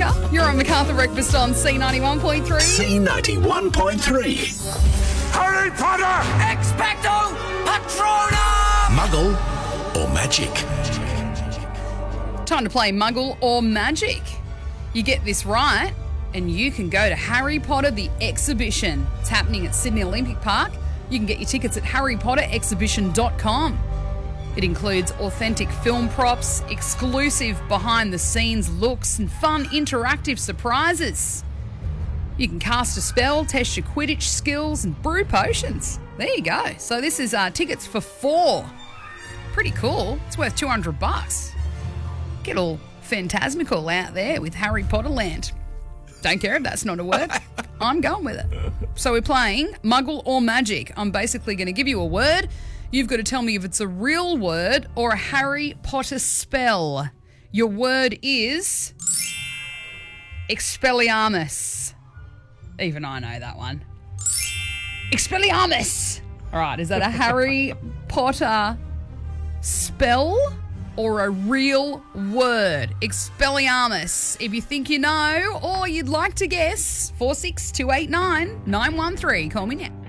Parker. You're on MacArthur Breakfast on C91.3. C91.3. Harry Potter! Expecto Patronum! Muggle or magic? Time to play Muggle or Magic. You get this right and you can go to Harry Potter the Exhibition. It's happening at Sydney Olympic Park. You can get your tickets at harrypotterexhibition.com. It includes authentic film props, exclusive behind-the-scenes looks and fun interactive surprises. You can cast a spell, test your Quidditch skills and brew potions. There you go. So this is tickets for 4. Pretty cool. It's worth $200. Get all phantasmical out there with Harry Potter land. Don't care if that's not a word. I'm going with it. So we're playing Muggle or Magic. I'm basically going to give you a word. You've got to tell me if it's a real word or a Harry Potter spell. Your word is Expelliarmus. Even I know that one. Expelliarmus. All right, is that a Harry Potter spell or a real word? Expelliarmus. If you think you know or you'd like to guess, 46289 913. Call me now.